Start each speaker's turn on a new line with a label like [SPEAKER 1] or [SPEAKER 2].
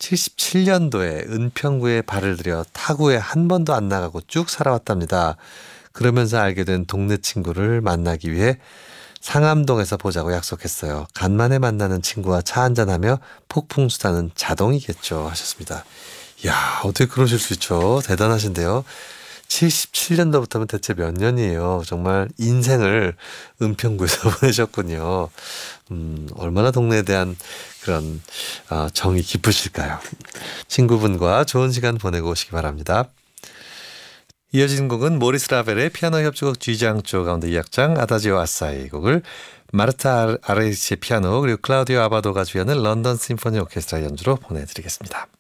[SPEAKER 1] 77년도에 은평구에 발을 들여 타구에 한 번도 안 나가고 쭉 살아왔답니다. 그러면서 알게 된 동네 친구를 만나기 위해 상암동에서 보자고 약속했어요. 간만에 만나는 친구와 차 한잔하며 폭풍수다는 자동이겠죠 하셨습니다. 이야, 어떻게 그러실 수 있죠? 대단하신데요. 77년도부터면 대체 몇 년이에요. 정말 인생을 은평구에서 보내셨군요. 얼마나 동네에 대한 그런 정이 깊으실까요? 친구분과 좋은 시간 보내고 오시기 바랍니다. 이어진 곡은 모리스 라벨의 피아노 협주곡 쥐장조 가운데 2악장 아다지오 아사이 곡을 마르타 아레이치의 피아노 그리고 클라우디오 아바도가 주연을 런던 심포니 오케스트라 연주로 보내드리겠습니다.